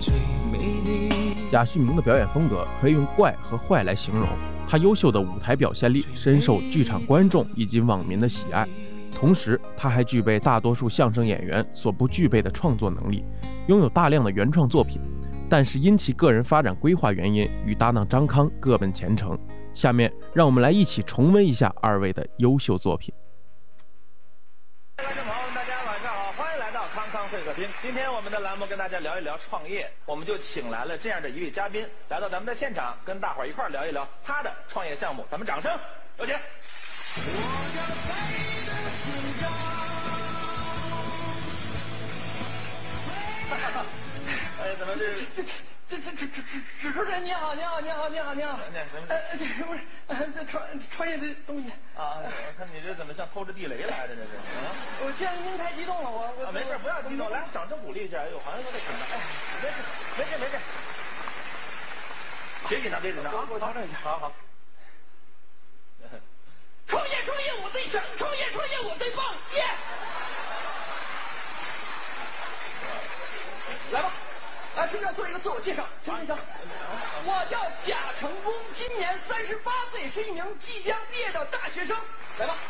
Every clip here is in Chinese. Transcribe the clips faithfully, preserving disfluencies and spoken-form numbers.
贾旭明的表演风格可以用怪和坏来形容，他优秀的舞台表现力深受剧场观众以及网民的喜爱。同时，他还具备大多数相声演员所不具备的创作能力，拥有大量的原创作品。但是因其个人发展规划原因，与搭档张康各奔前程。下面让我们来一起重温一下二位的优秀作品。 观众朋友们，大家晚上好，欢迎来到康康会客厅。今天我们的栏目跟大家聊一聊创业，我们就请来了这样的一位嘉宾来到咱们的现场，跟大伙儿一块儿聊一聊他的创业项目。咱们掌声有请。哎，怎么这这这这这这主持人你好，你好，你好，你好，你好。呃，这不是呃，这创创业的东西啊？我看你这怎么像偷着地雷来的？这是。 我见了您太激动了，我我。 啊，没事，不要激动，来，掌声鼓励一下。哎呦，好像有点紧张。哎，没事，没事，没事。别紧张，别紧张啊！ 我调整一下。 好好。 创业创业我最强，创业创业我最棒，耶！来吧，来，现在做一个自我介绍，行行行。我叫贾成功，今年三十八岁，是一名即将毕业的大学生。来吧。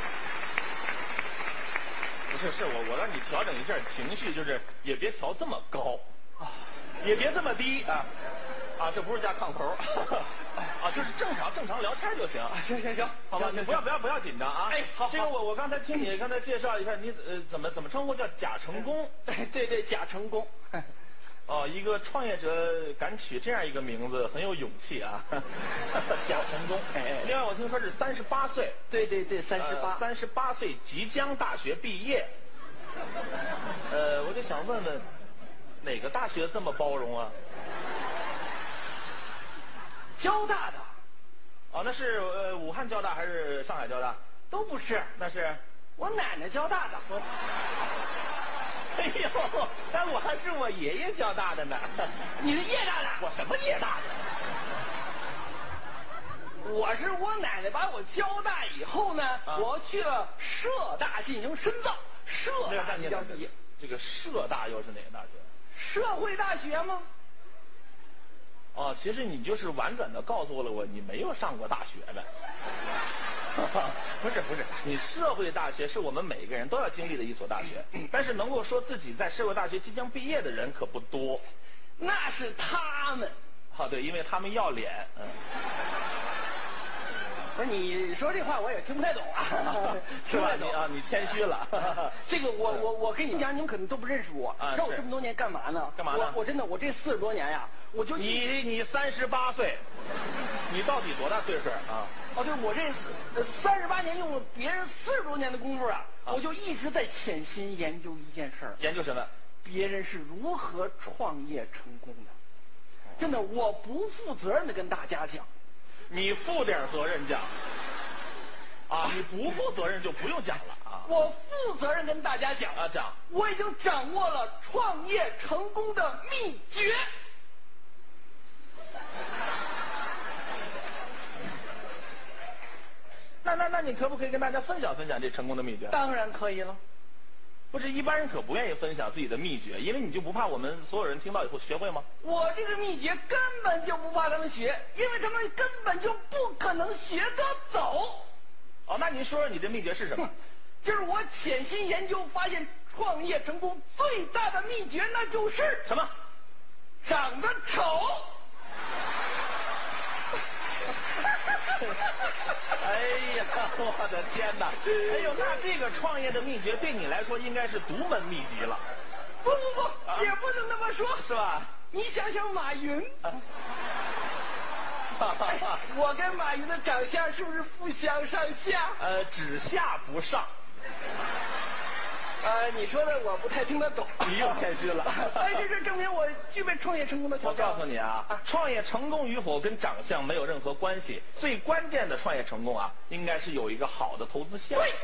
不是，是我我让你调整一下情绪，就是也别调这么高啊，也别这么低啊啊，这不是加炕头啊，就是正常正常聊天就行。 行行行， 好吧，你不要不要不要紧张啊。 哎，好， 这个我我刚才听你刚才介绍一下，你呃怎么怎么称呼叫贾成功？ 对对对，贾成功。 哦，一个创业者敢取这样一个名字，很有勇气啊！贾成功。 哎， 另外我听说是三十八岁。 对对对，三十八， 三十八岁即将大学毕业。呃，我就想问问，哪个大学这么包容啊？ 交大的。 哦，那是呃武汉交大还是上海交大？ 都不是， 那是我奶奶交大的。 我。哎呦，但我还是我爷爷交大的呢。 你是叶大的？ 我什么叶大的？我是我奶奶把我交大以后呢，啊、我去了社大进行深造。社大即将毕业。 这个社大又是哪个大学？ 社会大学吗？ 哦，其实你就是婉转的告诉了我，你没有上过大学的。不是不是，你社会大学是我们每个人都要经历的一所大学，但是能够说自己在社会大学即将毕业的人可不多。 那是他们。 啊，对，因为他们要脸。嗯。 不是你说这话我也听不太懂啊， 听不太懂啊，你谦虚了。 这个我我我跟你讲，你们可能都不认识我，知道我这么多年干嘛呢？ 干嘛呢？ 我我真的我这四十多年呀，我就你你三十八岁，你到底多大岁数啊？ 哦，对，我这三十八年用了别人四十多年的功夫啊，我就一直在潜心研究一件事儿。 研究什么？ 别人是如何创业成功的？真的，我不负责任的跟大家讲。 你负点责任讲啊，你不负责任就不用讲了啊。 我负责任跟大家讲啊，讲， 我已经掌握了创业成功的秘诀。 那那那你可不可以跟大家分享分享这成功的秘诀？ 当然可以了。 不是一般人可不愿意分享自己的秘诀，因为你就不怕我们所有人听到以后学会吗？ 我这个秘诀根本就不怕他们学，因为他们根本就不可能学得走。 哦，那您说说你的秘诀是什么？ 就是我潜心研究发现，创业成功最大的秘诀那就是什么？ 长得丑。 哎呀，我的天哪！哎呦，那这个创业的秘诀对你来说应该是独门秘籍了。 不不不，啊、也不能那么说， 是吧？ 你想想马云，啊哎、我跟马云的长相是不是不相上下？ 呃，只下不上。 呃，你说的我不太听得懂， 你又谦虚了。 但是这证明我具备创业成功的条件。 我告诉你啊，啊创业成功与否跟长相没有任何关系，最关键的创业成功啊，应该是有一个好的投资项目。 对，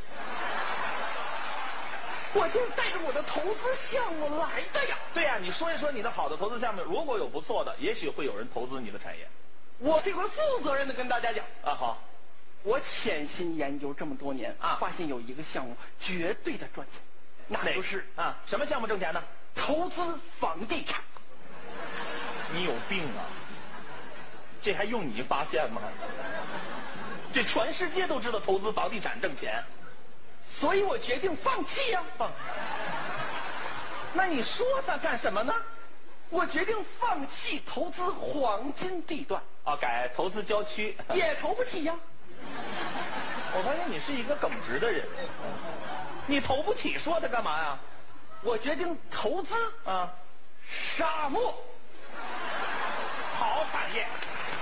我就是带着我的投资项目来的呀。 对呀、啊，你说一说你的好的投资项目，如果有不错的，也许会有人投资你的产业。 我这回负责任的跟大家讲啊，好。 我潜心研究这么多年啊，发现有一个项目绝对的赚钱，那就是啊，什么项目挣钱呢？ 投资房地产。 你有病啊！这还用你发现吗？这全世界都知道投资房地产挣钱， 所以我决定放弃呀、 放。那你说它干什么呢？ 我决定放弃投资黄金地段， 啊，改投资郊区。 也投不起呀。 我发现你是一个耿直的人，你投不起，说它干嘛呀？ 我决定投资啊， 沙漠。 好产业。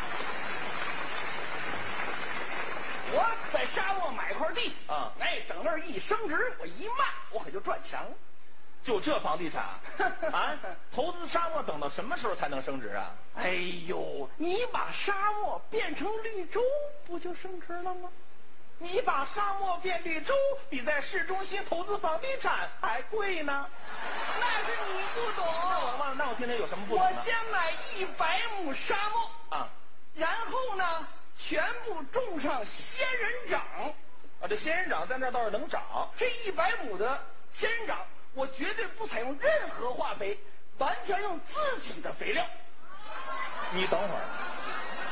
我在沙漠买块地啊， 哎，等那儿一升值，我一卖，我可就赚钱了。 就这房地产啊，投资沙漠等到什么时候才能升值啊？ 哎呦，你把沙漠变成绿洲，不就升值了吗？ 你把沙漠变绿洲，比在市中心投资房地产还贵呢。 那是你不懂。 那我那我听听有什么不懂呢？ 我先买一百亩沙漠啊， 然后呢，全部种上仙人掌。 啊，这仙人掌在那儿倒是能长。 这一百亩的仙人掌，我绝对不采用任何化肥，完全用自己的肥料。 你等会儿。